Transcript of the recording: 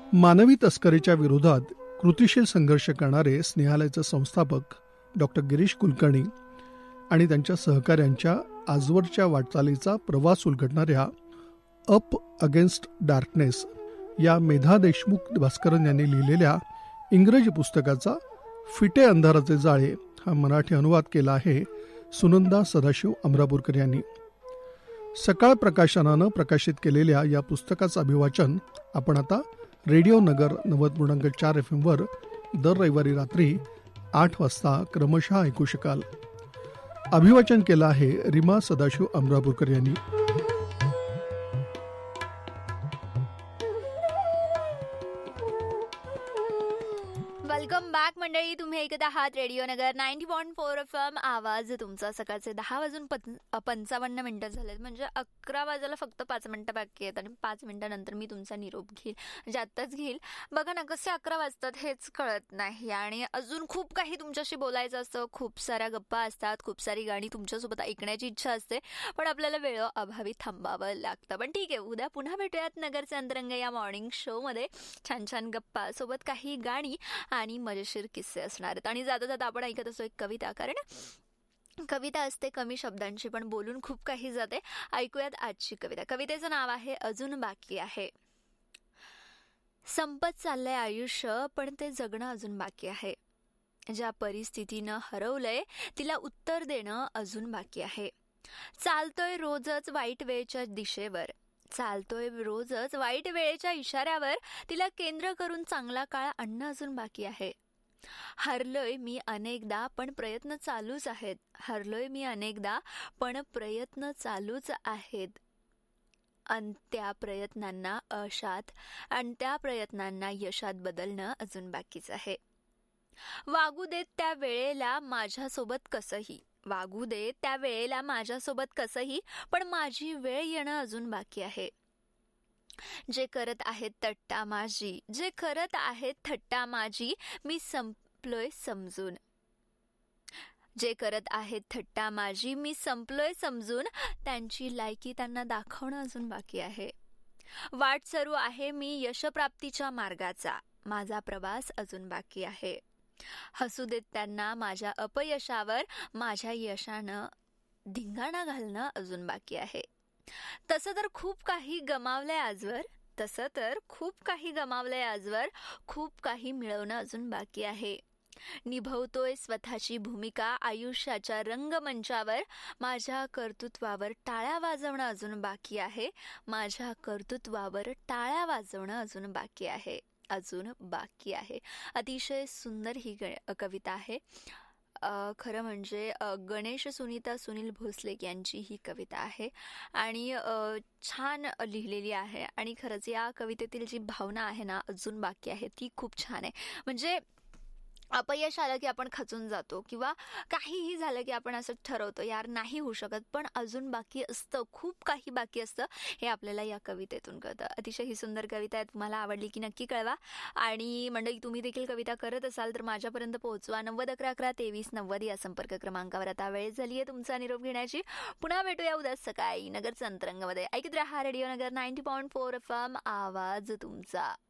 मानवी तस्करीच्या विरोधात कृतिशील संघर्ष करणारे स्नेहालयाचे संस्थापक डॉक्टर गिरीश कुलकर्णी आणि त्यांच्या सहकाऱ्यांच्या आजवरच्या वाटचालीचा प्रवास उलगडणाऱ्या अप अगेन्स्ट डार्कनेस या मेधा देशमुख भास्करन यांनी लिहिलेल्या इंग्रजी पुस्तकाचा फिटे अंधाराचे जाळे हा मराठी अनुवाद केला आहे सुनंदा सदाशिव अमरापूरकर यांनी. सकाळ प्रकाशनानं प्रकाशित केलेल्या या पुस्तकाचं अभिवाचन आपण आता रेडिओ नगर 90.4 FM वर दर रविवारी रात्री 8 वाजता क्रमशः ऐकू शकाल. अभिवाचन केलं आहे रीमा सदाशिव अमरापूरकर यांनी. वेलकम बॅक मंडळी. तुम्ही ऐकत आहात रेडिओ नगर 90.4 FM. आवाज तुमचा. सकाळचे 10:55 झालेत, म्हणजे 11 वाजायला फक्त 5 मिनिटं बाकी आहेत आणि 5 मिनिटानंतर मी तुमचा निरोप घेईल, म्हणजे आत्ताच घेईल. बघा ना, कसे 11 वाजतात हेच कळत नाही आणि अजून खूप काही तुमच्याशी बोलायचं असतं, खूप साऱ्या गप्पा असतात, खूप सारी गाणी तुमच्यासोबत ऐकण्याची इच्छा असते, पण आपल्याला वेळोअभावी थांबावं लागतं. पण ठीक आहे, उद्या पुन्हा भेटूयात नगरचे अंतरंग या मॉर्निंग शो मध्ये. छान छान गप्पा सोबत काही गाणी आणि मजेशीर किस्से असणार आहेत. आणि जाता जाता आपण ऐकत असतो एक कविता, कारण कविता असते कमी शब्दांची पण बोलून खूप काही जाते. ऐकूयात आजची कविता. कवितेचं नाव आहे अजून बाकी आहे. संपत चाललंय आयुष्य, पण ते जगणं अजून बाकी आहे. ज्या परिस्थितीनं हरवलंय तिला उत्तर देणं अजून बाकी आहे. चालतोय रोजच वाईट वेळेच्या दिशेवर, चालतोय रोजच वाईट वेळेच्या इशाऱ्यावर, तिला केंद्र करून चांगला काळ आणणं अजून बाकी आहे. हरलोय मी अनेकदा पण प्रयत्न चालूच आहेत, हरलोय मी अनेकदा पण प्रयत्न चालूच आहेत. आणि त्या प्रयत्नांना यशात बदलणं अजून बाकीच आहे. वागू देत त्या वेळेला माझ्यासोबत कसंही, वागू दे त्या वेळेला माझ्यासोबत कसंही, पण माझी वेळ येणं अजून बाकी आहे. जे करत आहेत थट्टा माझी मी संपलोय समजून, जे करत आहेत थट्टा माझी मी संपलोय समजून, त्यांची लायकी त्यांना दाखवणं अजून बाकी आहे. वाट सुरू आहे मी यशप्राप्तीच्या मार्गाचा, माझा प्रवास अजून बाकी आहे. हसू देत त्यांना माझ्या अपयशावर, माझ्या यशानं धिंगाणा घालणं अजून बाकी आहे. तसं तर खूप काही गमावलंय आजवर, खूप काही मिळवणं अजून बाकी आहे. निभवतोय स्वतःची भूमिका आयुष्याच्या रंगमंचावर, माझ्या कर्तृत्वावर टाळ्या वाजवणं अजून बाकी आहे, माझ्या कर्तृत्वावर टाळ्या वाजवणं अजून बाकी आहे. अतिशय सुंदर ही कविता आहे. खरं म्हणजे गणेश सुनीता सुनील भोसले यांची ही कविता आहे आणि छान लिहिलेली आहे. आणि खरंच या कवितेतील जी भावना आहे ना, अजून बाकी आहे, ती खूप छान आहे. म्हणजे अपयश आलं की आपण खचून जातो किंवा काहीही झालं की आपण असं ठरवतो यार नाही होऊ शकत, पण अजून बाकी असतं, खूप काही बाकी असतं, हे आपल्याला या कवितेतून कळतं. अतिशय ही सुंदर कविता आहे. तुम्हाला आवडली की नक्की कळवा. आणि मंडळी, तुम्ही देखील कविता करत असाल तर माझ्यापर्यंत पोहोचवा. 9011112390 या संपर्क क्रमांकावर. आता वेळ झाली आहे तुमचा निरोप घेण्याची. पुन्हा भेटूया उद्या सकाळी नगरच्या अंतरंगामध्ये. ऐकत राहा रेडिओ नगर 90.4 FM. आवाज तुमचा.